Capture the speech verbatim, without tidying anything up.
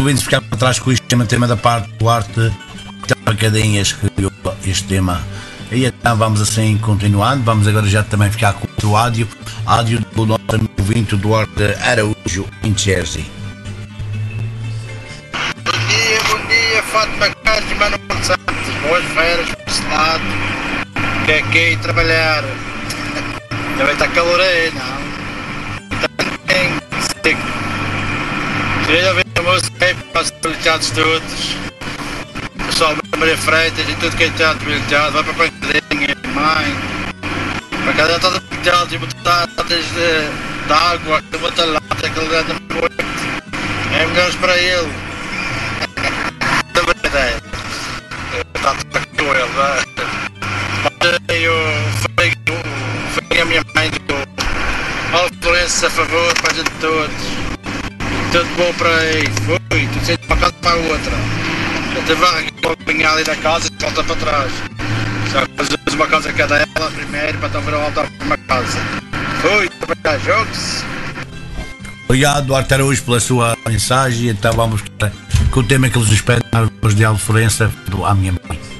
ouvintes ficar para trás com este tema, tema da parte do arte, Facadinhas que criou este tema. E então vamos assim continuando, vamos agora já também ficar com o áudio, áudio do nosso amigo ouvinte Duarte Araújo, em Jersey. Bom dia, bom dia, Fátima Carlos e Manuel Santos, boas férias, lado, que é aqui trabalhar, também está calor aí, não? Está bem, seco. Queria ouvir a música aí para os habilitados todos, o pessoal da Maria Freitas e tudo que é teatro habilitado, vai para a pancadinha, mãe, a pancadinha toda habilitada e botar latas de, de água, que bota lata, aquele grande muito, é melhores para ele. Também ideia. Está com ele, vai. Mas eu falei a minha mãe do Paulo Florença a favor para a gente todos. Tudo bom para aí. Fui, tu sei de uma casa para a outra. Já teve a vinha ali da casa e volta para trás. Só fazemos uma casa cada ela primeiro para também voltar para uma casa. Fui, trabalhar jogos. Obrigado, Duarte Araújo, pela sua mensagem. Então vamos com o tema que eles nos pedem, depois de Aldo Florença, do A Minha Mãe.